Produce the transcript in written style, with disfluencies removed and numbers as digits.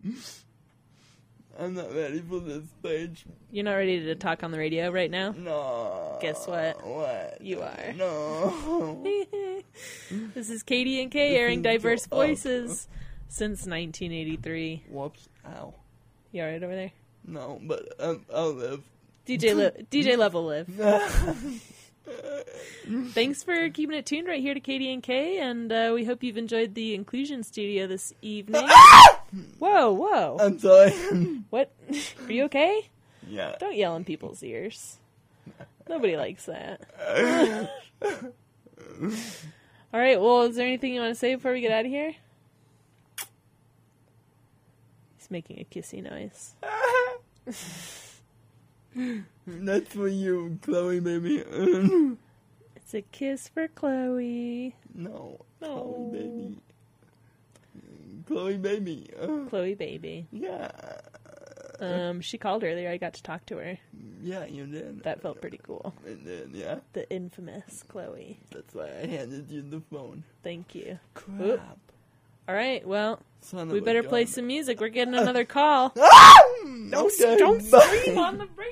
I'm not ready for this stage. You're not ready to talk on the radio right now? No. Guess what? What? You are. No. This is Katie and Kay airing diverse voices since 1983. Whoops. Ow. You alright over there? No, but I'll live. DJ Love will live. Thanks for keeping it tuned right here to Katie and Kay, and we hope you've enjoyed the Inclusion Studio this evening. Whoa. I'm sorry. What? Are you okay? Yeah. Don't yell in people's ears. Nobody likes that. Alright, well, is there anything you want to say before we get out of here? He's making a kissy noise. That's for you, Chloe, baby. It's a kiss for Chloe. No. Chloe, baby. Chloe, baby. Chloe, baby. Yeah. She called earlier. I got to talk to her. Yeah, you did. That felt pretty cool. And then, yeah. The infamous Chloe. That's why I handed you the phone. Thank you. Crap. Oop. All right, well, Son of we a better gun. play some music. We're getting another call. Ah! Don't scream on the radio.